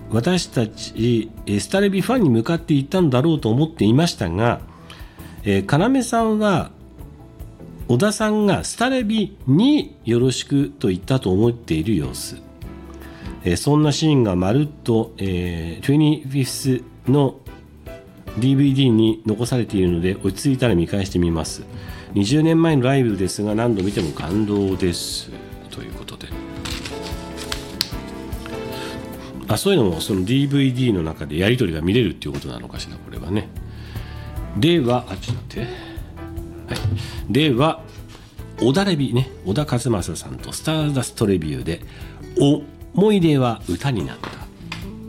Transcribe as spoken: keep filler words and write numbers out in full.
私たちスタレビファンに向かって言ったのだろうと思っていましたが、えー、要さんは小田さんがスタレビによろしくと言ったと思っている様子、えー、そんなシーンがまるっと、えー、にじゅうごスの ディーブイディー に残されているので、落ち着いたら見返してみます。にじゅうねんまえのライブですが何度見ても感動ですということで、あ、そういうのもその ディーブイディー の中でやり取りが見れるっていうことなのかしら、これはね。ではあちょっと待って、はい、では小田レビね、小田和正さんとスターダストレビューで思い出は歌になった。